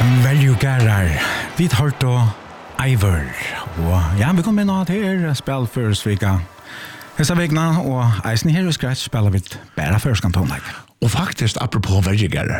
Veljugarar, vi har då Ivor. Og ja, vi kommer nå til spil for Svika. Hessa vegna, og eisen her i Scratch spiller vi bare først kantonlag. Og faktisk, apropos veljugarar,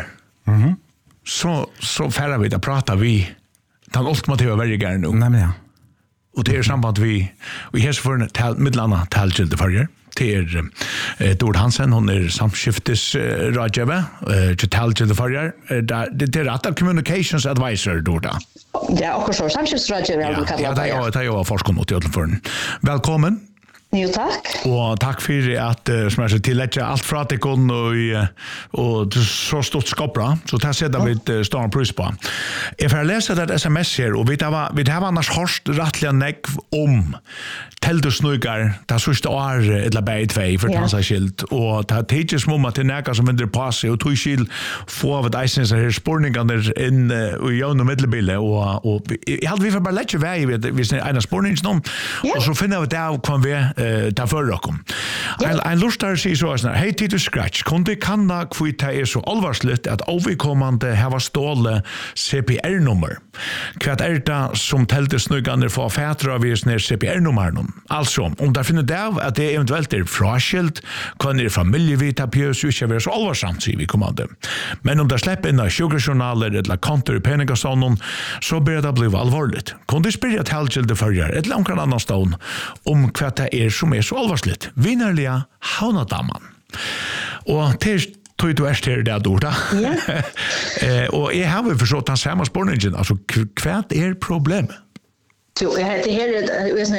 så færre vi da prata vi den ultimativa veljugarar nu. Nemlig, ja. Og det samband vi hers for midlanda talgilde farger. Til Dord Hansen, hun samskiftes-rådgjøve til talgilde farger. Det rett av Communications Advisor, Dorda. Ja, akkurat så. Samskiftes-rådgjøve, jeg vil kalle det. Ja, det er jo forskning til Øtlenføren. Velkommen. Jo, takk. Og takk for at som jeg tillegger alt fra til kunden og så stort skapra, så det setter vi et større prøys på. Jeg får lese et sms her, og vi har annars hørst rettelig nekv om teltusnugar, det sørste år eller bare tvei for tansaskilt, og det er tidlig som om at det er nekka som vindrer på seg, og tog skil få av et eisens her spårningene inn i jøvn og middelbildet, og jeg hadde vi får bare lette vei hvis det er en av spårningene, og så finner vi det av hva vi ta för rokom. En lustar sig så här, hej Titus Scratch, kunde kanna kvita är så allvarsligt att avkommande har ståle CPR-nummer. Kvart är det som teltesnuggarna får fätra av ner CPR-nummern. Alltså, om där finner det av att det eventuellt är fraskilt, kan det familjevita pjös inte vara så allvarsamt, säger vi kommande. Men om det släpper in sugarjournaler eller kontor i penningastonen, så börjar det bli allvarligt. Kunde spyrja teltgilde förjar ett långt annan stånd om kvart det är som är så allvarsligt. Vinnerliga haunadamman. Och till tog du här det då. Ja. Och jag har väl förstått den samma spårningen. Alltså, kvart är problem? Jo, det här är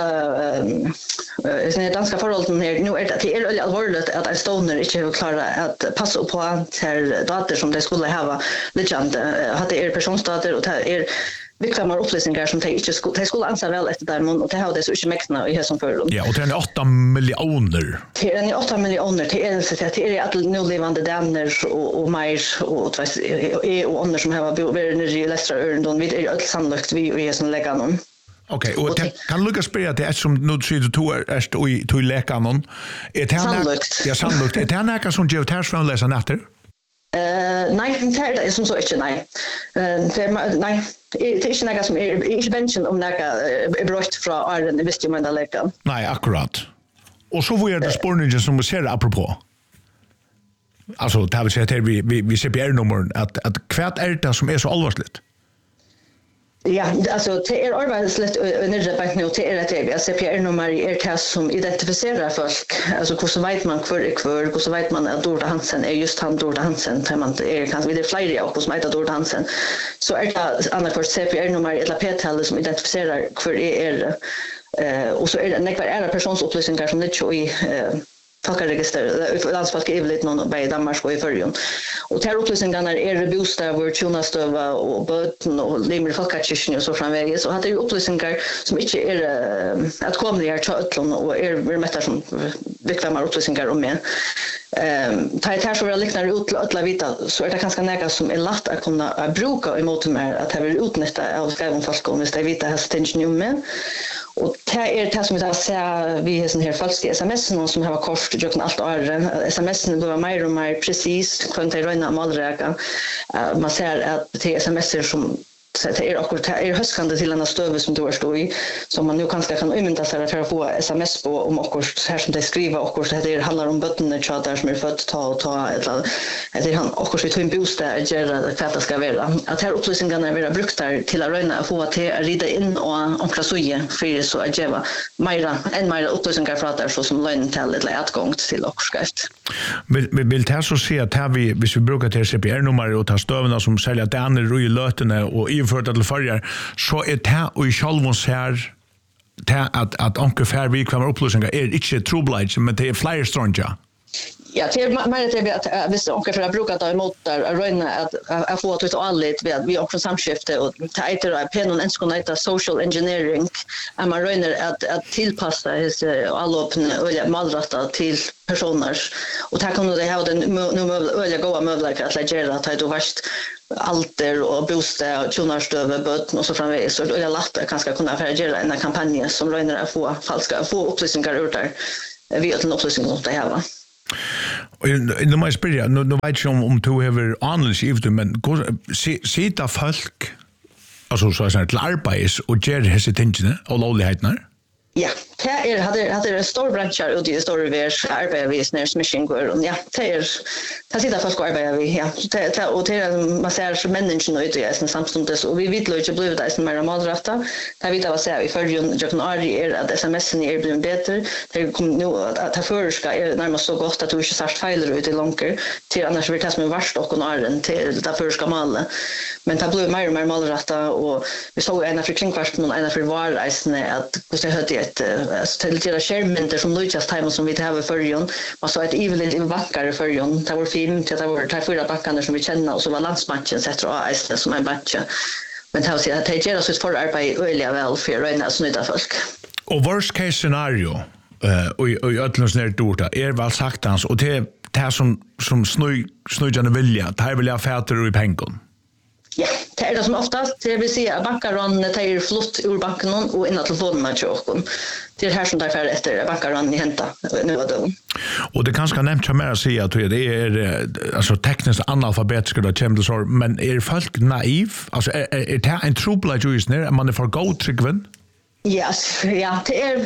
danska förhållanden här. Nu är det är allvarligt att en stoner inte klarar att passa på till dator som de skulle ha liggande. Hade er personsdator och det är viktiga upplysningar som de skulle ansa väl efter där och det har det så inte mäktarna i som förhållanden. Ja, och det är 8 miljoner. Det är 8 miljoner till är att nu levande dämner och mer och och andra som har varit nere i Lästra Örndon vid är sannolikt vi är som lägger någon. Okej, och kan Lucas spela det som nu ser du två är till läkaren. Är det sannolikt? Ja, sannolikt. Är det näka som geoterfrån läser natter? Nej, det är som så inte nej. Nej, det är inte något som är inte benchen om något brott från Arden visst ju man där läkaren. Nej, akkurat. Och så var det spårningen som vi ser apropå. Alltså, det har vi sett här vi CPR-nummer att kvart är det som är så allvarsligt. Ja, alltså det är arbetsligt nere på nu till det CPR-nummer är det som identifierar folk. Alltså hur så vet man hur så vet man att Dorda Hansen är just han Dorda Hansen när man är kanske vid det flyger och hos mig att Dorda Hansen. Så är det andra för CPR-nummer eller p-tal som identifierar hur är och så är det några andra personsupplysningar som det i folkregister landsfolk är väl någon på Danmark och i förrjun. Och där upplysningarna är bostäder, tjänastöva och böten och limmer folkkyrkan och så framvägs. Så hade ju upplysningar som inte är att komma ner till Ötlund och är mättar som bekväma upplysningar om mig. Ta ett här så vill liknar ut att vita så är det ganska näka som är lätt att kunna bruka emot mer att det vill utnyttja av skriven folk om det vita har stension med. Och det är det som vi ser vi har sån här falska sms som har kort och allt åren sms:en blir mer och mer precis kvant röna målräka man ser att det sms:er som det är höskande till en stöve som du står i som man nu kanske kan umynda sig för att få sms på om också här som det skriver och det handlar om bötterna chatter som är fött ta eller det han också ut en bostad gör för att det ska vara att här upplysningarna är brukt där till att röna få att rida in och krasuje för så att ge mer upplysningar för att det så som lön till eller utgång till skrift. Vill det så se att här vi hvis vi brukar till CPR-nummer och ta stövarna som säljer där i lötena och för att det förjar så är det och i självons här att ungefär vi kommer upplysningar är inte trubbelage men det är flyer stronja. Ja, det är mer att visst ungefär jag brukar ta emot där röna att få ut allt vi också samskifte och tajter pennon ens kunna heta social engineering är man rönar att tillpassa alla öliga malrata till personer och där kan det ha den nu öliga goda möjligheter att lägga att det värst alter och bostad och tjänastöve böten och så framvägs så det är lätt att kanske kunna förgöra en kampanj som rönar att få upplysningar ut där vi har en upplysning om det här va. Nu må jeg spørre, nu vet jeg ikke om du har annerledes i det, men sitter folk, altså så er det til arbeids og gjør disse tingene og lovlighetene? Ja, det hade stor branschar ute i stora vers arbetar vi snär smishing och ja, det sitter folk arbetar vi ja. Det och det man ser så människan ute i samstundes och vi vill inte bli det som mer malrätta. Det vi vad säger vi för ju Ari att SMS-en är blir bättre. Det kommer nu att förska är närmast så gott att du inte särskilt fejlar ute i lånker till annars blir det som värst och Aren till där förska malla. Men det blir mer och mer malrätta och vi såg en för kringkvarten och en för varreisne att hur hade till skärmynter som Lucas time som vi har i förrjon. Man så ett eveligt i backar i förrjon. Det var fint att det var fyra backarna som vi känner och så var landsmatchen sätter och Iceland som en match. Men det har sig att det ger oss ett förarbete öliga väl för röna snöda folk. Och worst case scenario och ötlunds ner dorta är väl sagt hans och det här som snöjande vilja, det här vill jag fäter i pengen. Ja, det är det som oftast, det vill säga bankaron tar flott ur banken och innan telefonerna till oss. Det är här som tar färd efter bankaron i hämta nu och då. Och det kanske nämnt som att säga att det är alltså tekniskt analfabetiska då kämdelsor, men är folk naiv? Alltså är det en trubbel just när man är för god tryggven? Yes, ja, det är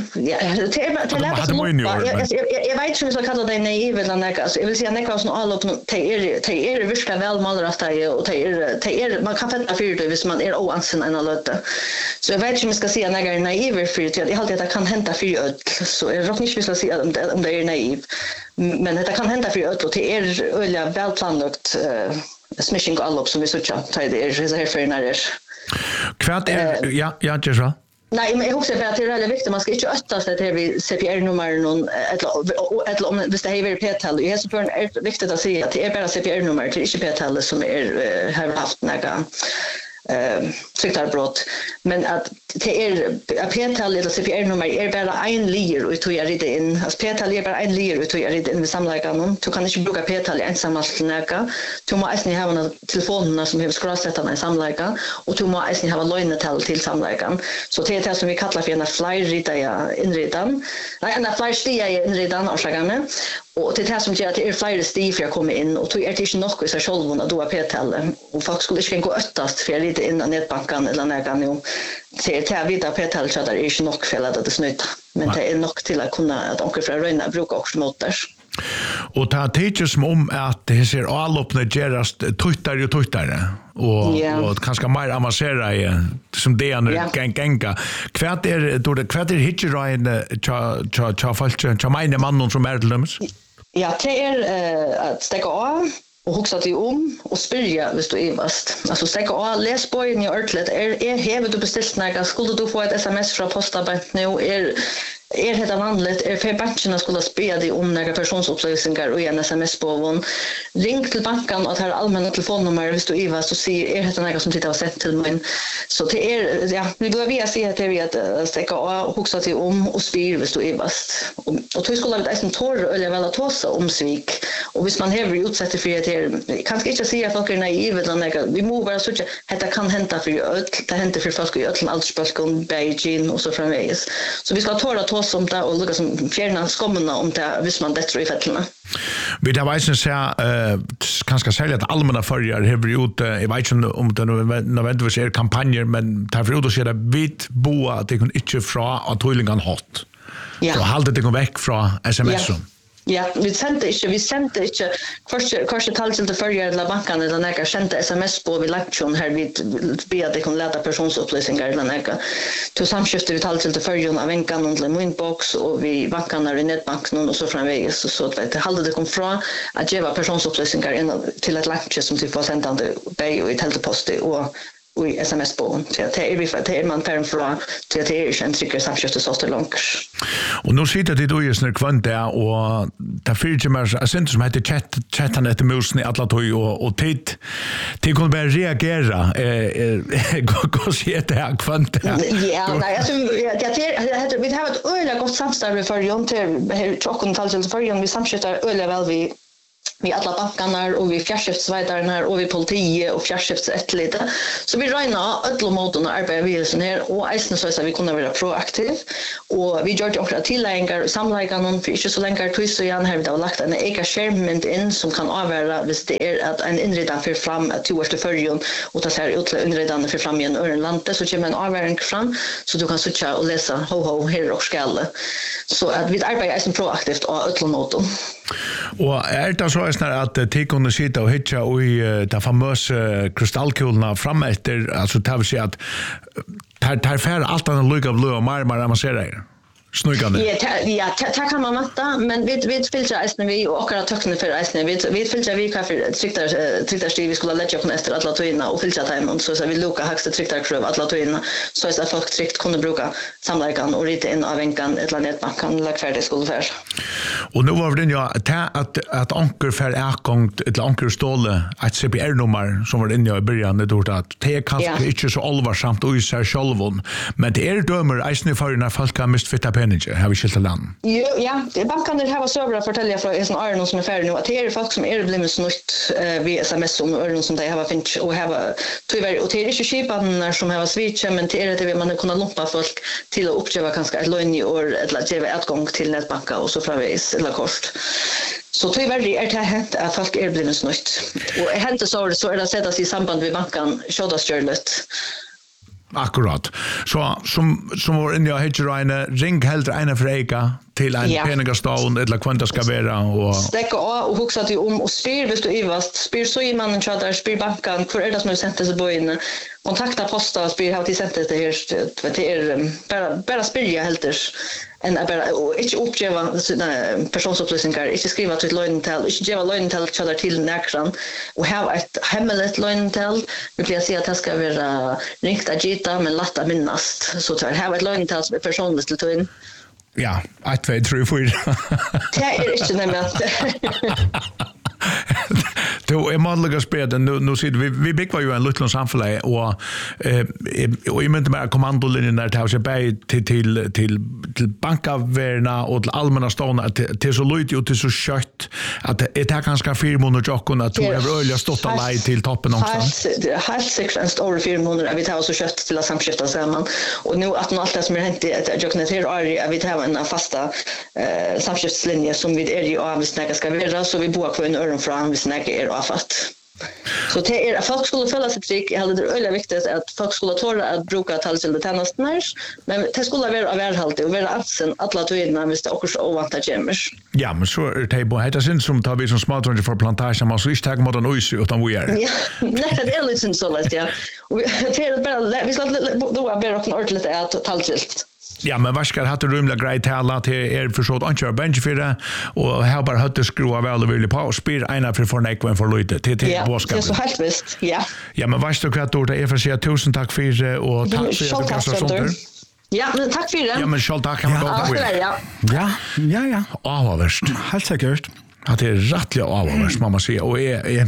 lätt som jag vet inte hur jag kallar det naiv eller något. Alltså jag vill säga något som alla det är verkligen väl malrätta och det är man kan fatta för det hvis man är oansen en allöte. Så jag vet inte om jag ska säga något är naiv för det. Jag alltid att det kan hända för öll. Så jag råkar inte vill säga om det är naiv. Men det kan hända för öll och det är öliga välplanlagt smishing all som vi söker. Det är så här för när det är. Kvart är ja, Jesra. Nej, men jag också för att det är väldigt viktigt man ska inte ötta sig till vi CPR-nummer någon eller om det är över p-tal. Jag så för är viktigt att säga att det är bara CPR-nummer till inte p-tal som är har haft några sektorbrott men att det är p-tal eller CPR-nummer är bara en lir och tog jag rida in alltså p-tal är bara en lir och tog jag rida in med samläggaren du kan inte bruka p-tal ensamt till näka du måste ha några telefonerna som har skråsättarna i samläggaren och du måste ha lögnetal till samläggaren så det är det som vi kallar för en flyrida inridan nej en flyrstia inridan avslagande och det är det som gör att det är flera steg för att komma in och tog är det inte nog i sig själv att du har p-tal och folk skulle inte gå öttast för lite innan nätbanken eller något nu det är vita p-tal så där är inte nog fel att det snöta men det är nog till att kunna att onkel från Röna brukar också motor. Och det teacher som att det ser allopna gerast tuttare och kanske mer avancerade som det är gänga. Kvart är hitcherain cha falche cha mina mannen som är till Ja, det är att stäcka av och huxa dig och spyrja hvis du ivast. Alltså stäcka av, läs bojen i örtlet. Hever du beställt något? Skulle du få ett sms från postabank nu? Är det vanligt? För bankerna skulle spela dig om några personsupplysningar och en sms-båvån. Ring till banken och tar allmänna telefonnummer hvis du ivast och säger är det något som tittar och sett till mig. Så det är, ja, vi börjar via sig att det är att stäcka av och huxa dig och spyr hvis du ivast. Och då skulle vi ha en torr eller väl att tåsa om svik. Och hvis man hever utsätter för det kanske inte säga att folk är naiva eller något. Vi må bara säga att det kan hända för öll. Det händer för folk i öll aldersbölken, Beijing och så framvägs. Så vi ska torra tåsa om det och lukka som fjärna skommarna om det hvis man detter i fettlene. Vi tar veisen seg kanskje særlig at allmänna førjar hever ut, jeg vet ikke om det nødvendigvis er kampanjer, men tar for ut og sier det vidt boa at det kan ikke fra at tøylingen hot. Så halde det kan vekk fra sms-en. Ja, vi sände inte kanske tal till förra eller banken eller några sände sms på vid lektion här vi be att det kan lätta personsupplysningar eller några. Till samskifte vi tal till förra av vänkan och till inbox och vi bankarna i nätbanken och så framvägs så att det halde det kom från att ge personsupplysningar in till ett lektion som till får sändande bei i telepost och i sms-bån. Det är man färm från till att det är en tryggare samskifte så långt. Och nu sitter det då just när kvant där och där fyrtjör man synd som heter chattan efter musen i alla tog och tid kunde bara reagera gå se det här kvant där. Ja, nej, alltså vi har ett öliga gott samstarv för Jon till chocken tal till för Jon vi samskiftar öliga väl vi vi alla bankarna och vi fjärrskiftsvärdarna och vi politiet och fjärrskiftsrättlite. Så vi räknar alla måten att arbeta vid sån här och även så att vi kunde vara proaktiv och vi gör det också tilläggar och samläggar någon för inte så länge tid så igen har vi då lagt en egen skärmment in som kan avvara hvis det är att en inredning för fram att två förrjun och ta sig ut till inredningen för fram i en Örnland så kommer en avväring fram så du kan sitta och läsa ho här och skalle. Så att vi arbetar som proaktivt och alla måten. Och är det så att de kunde sitta och hitcha i de famösa kristallkulorna fram efter, alltså det vill säga att tar färre allt annat lycka av blå och marmar man ser det? Snygande. Ja, tack kan man matta, men vi filtrar ästen vi och akkurat töckna för ästen. Vi filtrar vi kaffe trycktar stig vi skulle lägga på efter alla toina och filtra time så vi luka högsta trycktar kröv alla toina så att folk tryckt kunde bruka samlarkan och rita in av enkan ett landet man kan lägga färdigt skulle för. Och nu var det ja att anker för ägångt ett anker ståle ett CPR-nummer som var inne i början det gjort att det är kanske inte så allvarsamt och i sig självon men det är dömer ästen för när folk har mistfitta pengar har vi skilt land. Ja, bankerna har servrar fortälja från en Arnon som är färdig nu att det är folk som är blivit snutt via SMS om Arnon som de har finch och har tyvärr och det är inte skipan som har switch men det är det man kan lumpa folk till att uppgöra kanske ett lån i år eller ge utgång till nätbanka och så framvis eller kort. Så tyvärr är det hänt att folk är blivit snutt. Och hänt så är det sättas i samband med banken Sjödasjörlet. Akkurat. Så som var inne jag heter ring hellre ena freka till en pengastavn eller kvanta ska vara och stäcka och huxa till om och spyr hvis du ivast spyr så i mannen chatter spyr banken för är det som sent det på in kontakta posta spyr har till sent det här bara spyrja helt en bara inte uppgeva såna personsupplysningar inte skriva till lögntal inte ge lögntal chatter till näkran och ha ett hemligt lögntal vi vill säga att det ska vara riktigt agita men latta minnast så tar ha ett lögntal som är personligt till in. Ja, 1, 2, 3, 4. Det är inte nämligen. Då är manliga spel nu sitter vi bygger ju en liten samfällig och jag menar med kommandolinjen där tar sig bäj till bankavärna och till allmänna stånd till så lite och till så kött att det är ganska 4 månader jocken att du har öliga stått alla till toppen också. Helt säkert en stor 4 månader vi tar så kött till att samskifta samman och nu att allt det som är hänt att jocken här vi tar en fasta samskiftslinje som vi är ju av snäcka ska vara så vi bor på en öron från vi snäcka är avfatt. Så det är att folk skulle följa sig trygg. Jag hade det öliga viktigt att folk skulle tåra att bruka talsylda tjänsterna men det skulle vara välhållet och vara absen alla tydliga hvis det också ovanta gemers. Ja, men så är det på heter synd som tar vi som smartrunde för plantage man så inte mot en ös utan vi är. Ja, det är lite så lätt ja. Och det är bara vi ska då bara och ordentligt att talsylt. Ja, men vad ska det rymliga grej tala till försåt anköra bench för det och här bara hade skruva väl och vill på och spyr ena för nekven för lite till påskap. Ja, så helt visst. Ja. Ja, men vad ska det då är för sig 1000 tack för och tack för att du sånt. Ja, men tack för det. Ja, men själv tack kan man gå där. Ja. Avvärst. Helt säkert. Att det är rättliga avvärst man måste säga och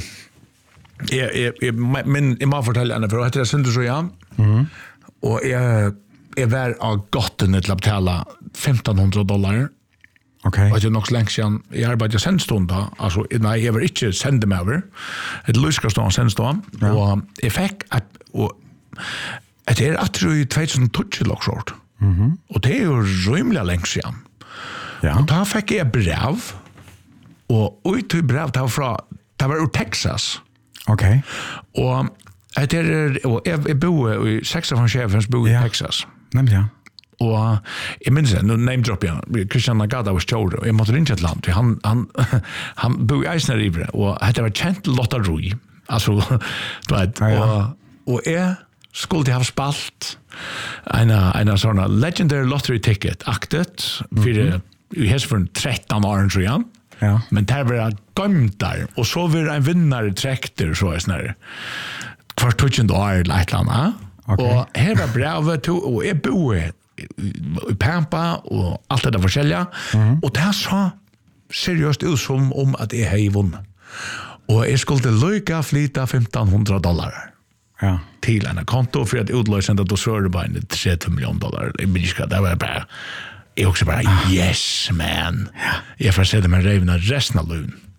men jag måste fortälja henne för att det är synd så ja. Och är värd av gotten till att betala $1,500. Okej. Och det är nog så länge sedan jag arbetade sendstånd då. Alltså, nej, jag var inte sände mig över. Ett lyskastånd sendstånd. Och jag fick att det är att det är 2012 också. Och det är ju rymliga länge sedan. Ja. Och då fick jag brev. Och ut i brev det var ur Texas. Okej. Och det är och jag bor i 16 chefens bor i Texas. Nämligen. Och jag minns nu name drop jag Christian Nagada var stor och jag måste ringa ett land han bor i Eisner och det var känt Lotta Rui alltså du vet och jag skulle ha spalt en såna legendary lottery ticket aktet för i häsförn 13 år tror jag. Ja. Men det var gömt där och så var en vinnare träckter så är snarare kvart 20 år eller ett annat. Okay. Och här var brevet och jag bor i Pampa och allt det där forskjelliga. Och det så seriöst ut som om att jag har vunnit. Och jag skulle lycka flytta $1,500. Ja. Till en konto för att utlösa det då så är det bara $30 miljoner. Det var bara jag också bara yes man. Jag får se det med revna resten av lön.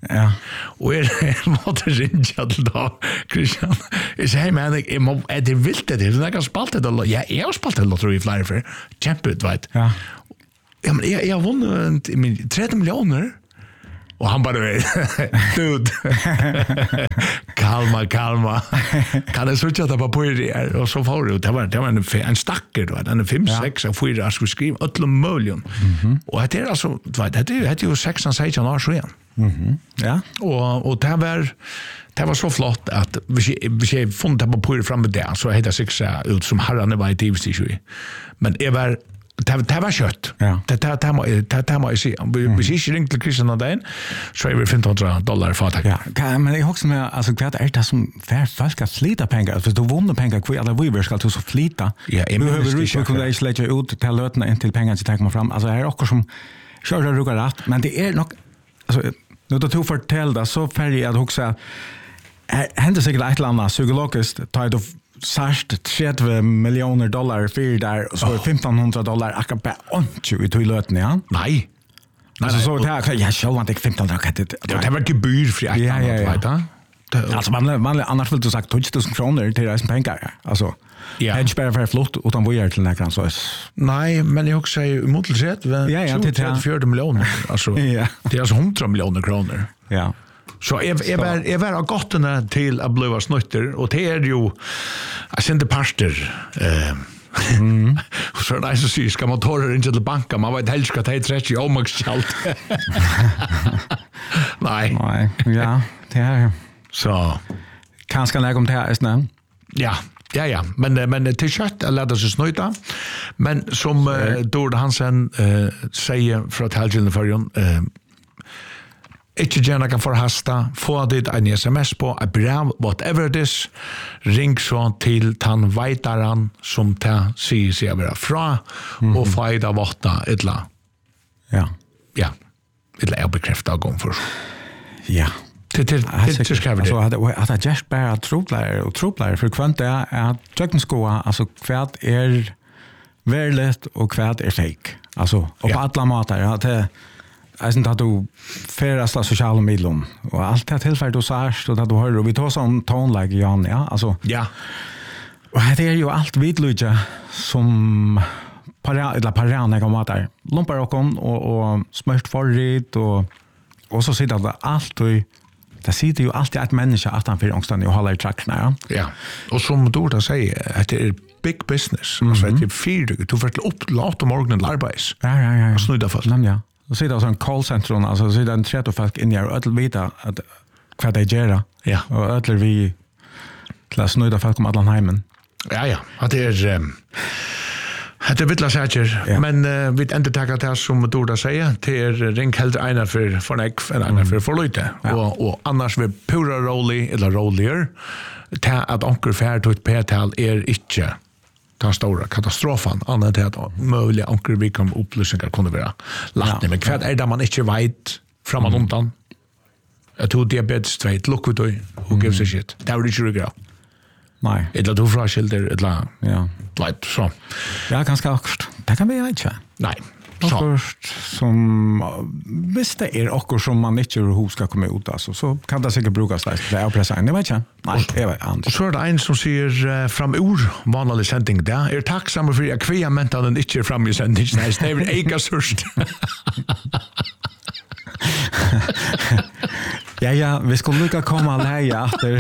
Ja. Och måste ringa till då Christian. Is hey man, det vilt det. Det kan spalta det. Ja, jag har spaltat det tror jag flyer för. Champion, vet. Ja. Ja, men jag vunnit min 30 miljoner. Och han bara dude. Kalma. Kan det switcha det på det och så får det var en stacker då. Den är 5 6 och 4 skulle skriva alla miljoner. Och det är alltså det är ju 16 16 år sedan. Ja. Och det var så flott att vi funnit det på det framme där så heter sig ut som herrarna var i TV-station. Men det var kött. Ja. Det må jag se. Hvis jag inte ringde till Christian och den så är vi $1,500 för att Ja, men jag också med alltså vad är det som för folk ska slita pengar? För du vunnit pengar kvar alla vi ska så flita. Ja, jag behöver ju kunna inte lägga ut till lötna in till pengar till komma fram. Alltså det är också som kör det ruggar rätt, men det är nog alltså nu då du fortällde så färdig att också händer säkert ett eller annat psykologiskt tar du särskilt $30 miljoner för där och så $1,500 akkurat på 20 i lötna, ja? Nej. Alltså så där jag själv inte 1500 katet. Det var gebyrfri att vet du. Alltså man annars vill du sagt 2000 kronor till resten pengar. Alltså ja. Hedge bara för flott utan vad gör till näkran så. Nej, men jag också säger motsätt det 34 miljoner alltså. Ja. Det är alltså 100 miljoner kronor. Ja. Så jag var gottene till att bli snutter och det är ju jag sände pastor så det är så sykt ska man ta det in till banken man vet helst att det är 30 omaxalt. Nej, ja, det är så kanske när kom det här snön. Ja, men till kött lärde sig snöta. Men som Dord Hansen säger för att helgen förjon inte gärna kan förhasta, få dit en sms på, ett brev, whatever it is, ring så till tan veitaran som ta säger sig vara fra och fejda vattna etla. Ja. Ja, etla är bekräftat gång för. Ja. Till skriver det. Så att just bara troplare för kvant är att tryckskoa alltså kvart är verkligt och kvart är fake. Alltså och på alla matar att det jag syns att du färdas sociala medier och allt det tillfället du säger och att du hör och vi tar som tonläge Jan ja alltså. Ja. Och det är ju allt vidlyja som parana kan matar. Lumpar och smört förrit och så sitter det allt och det sitter ju alltid ett människa utanför ångstan och håller i trakterna. Ja. Och som Dorda säger att det är big business. Alltså det är fyrdygget. Du får upp låt om morgonen till arbets. Ja. Och snudda fast. Ja. Och sitter alltså en callcenter alltså så sitter en 30 folk in här och öll vita att vad det gör. Ja. Och öll vi till snudda folk om allan heimen. Ja. Att det är det vittla säger, men vi inte tacka det som Dorda säger till ring helt ena för en ena för lite och annars vi pura rolig eller roligare ta att onkel färd till petal är inte den stora katastrofen annat är att möjliga onkel vi kan upplysningar kunde vara lagt men kvart är det man inte vet framan undan jag tror diabetes 2 look ut och gives a shit det är inte regret. Nej. Eller du fra skilder eller light så. Ja, ganska akkurat. Det kan vi inte. Nej. Akkurat som visst det är akkurat som man inte hur ska komma ut alltså så kan det säkert brukas där. Det är precis. Det vet jag. Nej, det är annat. Och så är det en som säger fram ur vanlig sändning där. Är tacksam för att kviamentalen inte är fram i sändning. Nej, det är ega surst. Ja, vi skulle lycka komma lägga efter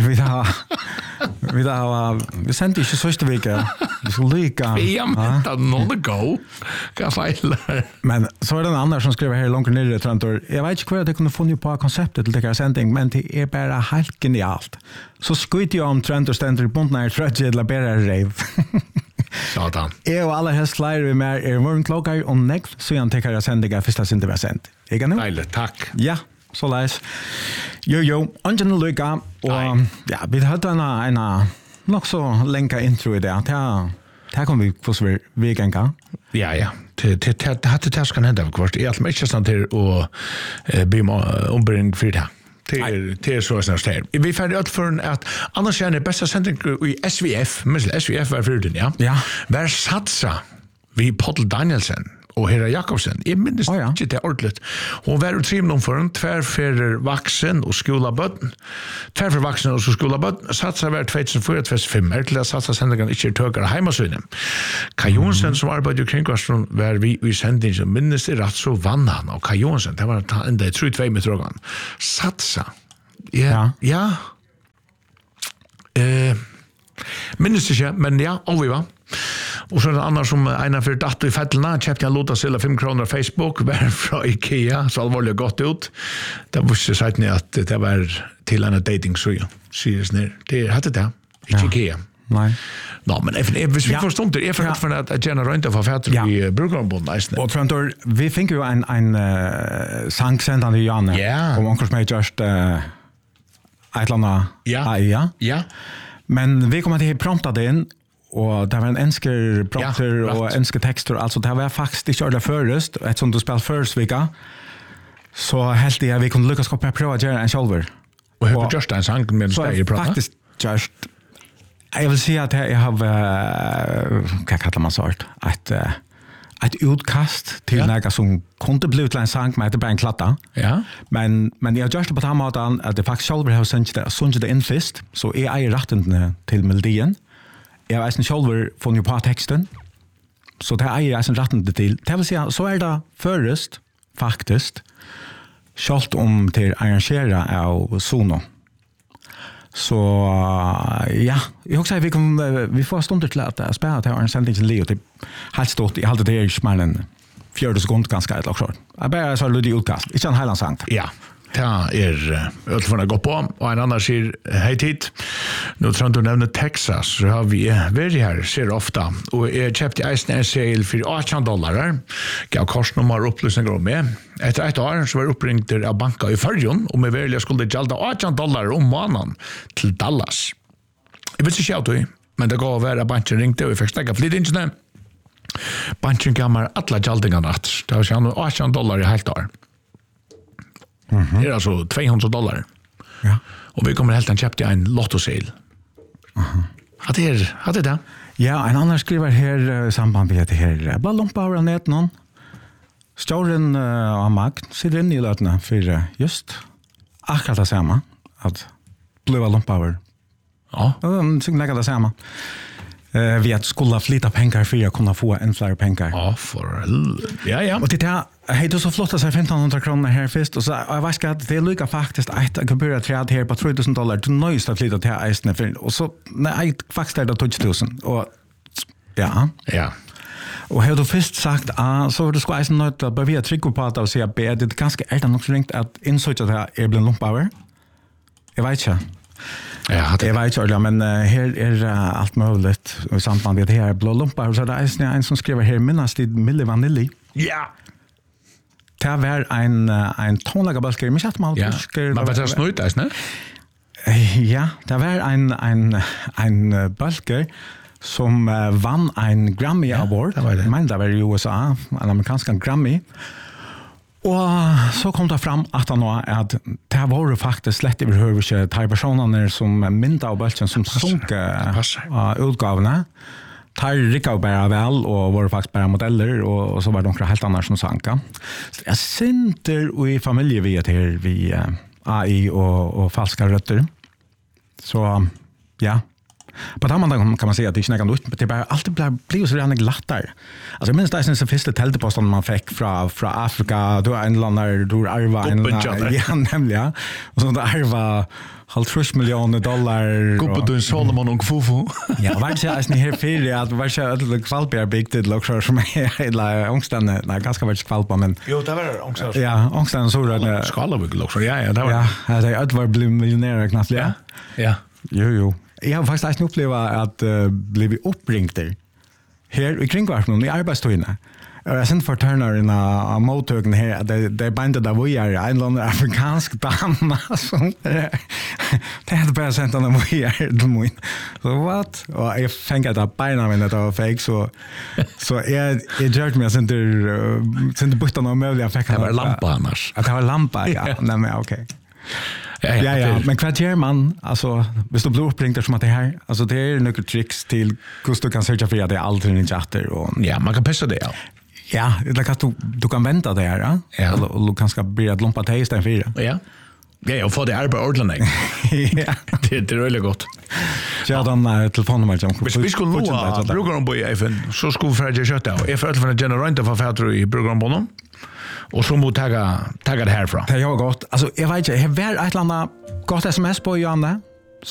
vi sände inte sista vecka. Vi skulle lycka. Ja, men det någon go. Kan fejla. Men så är det en annan som skriver här långt ner i Trantor. Jag vet inte hur jag kunde få på konceptet till det här sändning, men det är bara helt genialt. Så skryter jag om Trantor ständer på den här trötje eller bara rev. Satan. Jag och alla helst lär vi med morgonklokar och nekv så jag tänker jag sändningar första sin det var sänt. Ikke nu? Dejligt, tack. Ja, så läs. Jo, ungen lycka och ja, vi hade en nog så länka intro i det. Här kommer vi få så vi kan. Ja. Det hade det ska hända kvart. Jag är inte sånt här och be ombring för det. Det är så snart här. Vi färdig ut för att annars är det bästa sändning i SVF. Men SVF var för den, ja. Ja. Var satsa vi Paul Danielsen och Hera Jakobsen. Jag minns inte det ordentligt. Hon var utrim någon för en tvärfärder vuxen och skolabötten. Tvärfärder vuxen och skolabötten satsar var 2004-2005 till att satsa sändningen inte tökare hemmasynne. Kai Jonsen som arbetade i kringkvarstron var vi i sändningen som minns det rätt så vann han. Och Kai Jonsen, det var ända 3-2 med frågan. Satsa. Ja. Minns inte, men ja, och vi var. Och så en annan som ena för dator i fällorna köpte jag låta sälja 5 kronor Facebook var från Ikea så allvarligt gott ut. Det visste sagt ni att det var till en dating så seriöst ner. Det hade det. Inte Ikea. Nej. No, men hvis vi forstår det för att gärna inte få fatt i Bruggerbonden nästan. Och tror vi fick ju en sångsändande Janne om onkel som just Itlanda. Ja. Men vi kommer till prompta den och det var en ensker prompter och ensker texter alltså det var faktiskt inte körde förrest ett sånt du spel först vecka. Så helt jag vi kunde lyckas skapa prova göra en shoulder. Och hur just en sång med spelar prata. Faktiskt just jag vill säga att jag har vad kallar man sort ett utkast till några som kunde bli en sång med det en klatta. Ja. Men jag just på tamatan att det faktiskt själva har sänkt det in fist så är jag rätten till melodin. Jag har en själva från ju på texten. Så det är jag en rätten till. Det vill säga så är det förrest faktiskt skalt om till arrangera av Sono. Så ja, jag också vi får stunder till att spela till en sändning till Leo till helt stort i allt det är smärren en 4 sekund ganska ett också. Jag bara så luddig utkast. Inte en hela sång. Ja. Det är öllforna gå på och en annan säger hej hit. Nu tror du nämner Texas så har vi varit här ser ofta och jag köpte en sale för $18. Gav kostnummer upplysningar med. Efter ett år så var uppringt av banka i Färjön och med välja skulle gälda $18 om månaden till Dallas. Jag vet inte själv men det gav vara banken ringte och vi fick stäcka flit inte. Banken gav alla gäldingarna att det var $18 i helt år. Det är alltså $200. Ja. Och vi kommer helt enkelt köpte en lottosale. Hade det? Ja, en annan skriver här samband med det här. Bara lompa av nät någon. Stjåren av makt sitter in i lötna för just akkurat det samma. Att bliva lompa av. Ja. Så lägger det samma. Vi att skulle flytta pengar för att kunna få en fler pengar. Ja, för ja. Och det här, hej, du så flotta sig 1500 kronor här först. Och så, jag vet att det är lika faktiskt att jag kan börja träd här på $3000 till nöjst att flytta till Eisne. Och så, nej, faktiskt är det 2000. Och ja. Och har du först sagt, så var det ska Eisne nöjt att börja trycka på att säga att det är ganska nog så ringt att insöka det här är bland lumpauer. Jag vet inte. Ja, jag vet inte, men här är allt möjligt i samband med det här blå lumpar. Så det är en som skriver här minnas till Milli Vanilli. Ja. Det var en tonlaga balsker, men att man men vad är snöjt där, ne? Ja, det var en balsker som vann en Grammy Award. Men det var i USA, en amerikansk Grammy. Och så kom det fram att det var faktiskt slett överhuvud de personerna som mynda av bölsen som sunk utgavna. Tar rikade bara väl och var faktiskt bara modeller och så var de helt annars som sanka. Så jag synter i familjeviet här vid AI och falska rötter. Så ja. På det här kan man säga att det inte är något nytt, men det är alltid blivit så redan glattare. Alltså jag minns det är den första tälteposten man fick från Afrika, du är en land där du arva en nämligen. Och så arva $50 miljoner. Guppen Solomon och Fufu. Ja, vart så är ni här för att vart så ett kvalpar big till luxury som är ångsten, nej ganska väl kvalpa men. Jo, det var ångsten. Ja, ångsten så där. Skala vi luxury. Ja, det var. Ja, det är var bli miljonär knappt. Ja. Jo. Jag har faktiskt upplevt att bli uppringt här i kringkvarten i arbetstøyene. Jag sen förtärnar av mottøkene här att det är bandet där vi är en eller annan afrikansk dama som det är bara sent när vi är så what? Och jag tänker att beina men det var fake så jag gjorde mig sen button av möjliga fick det var lampa annars. Att det var lampa, ja. Nej men okej. Ja, men vad gör man? Alltså, hvis du blir uppringd som att det här, alltså det är några tricks till hur du kan searcha för att det är alltid en chatter och ja, man kan passa det. Ja, det kan du kan vänta det här, ja. Och du kanske börja lumpa till istället för. Ja. Ja, och få det arbete ordentligt. Ja. Det är väldigt gott. Ja, den telefonnummer som vi skulle nå brukar de bo i FN, så skulle vi färdig kött av. Jag för att generera inte för fäder i programbonen. Och så mot tagga det härifrån. Det är gott. Alltså, jag vet inte, jag var ett eller annat gott sms på Johanne.